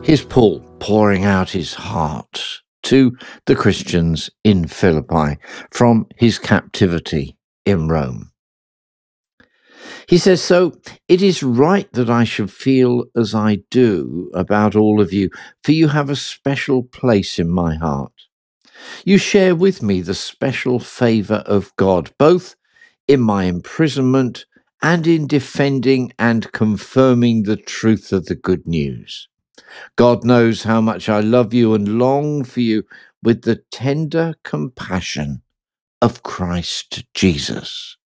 Here's Paul pouring out his heart to the Christians in Philippi from his captivity in Rome. He says, "So it is right that I should feel as I do about all of you, for you have a special place in my heart. You share with me the special favor of God, both in my imprisonment and in defending and confirming the truth of the good news. God knows how much I love you and long for you with the tender compassion of Christ Jesus."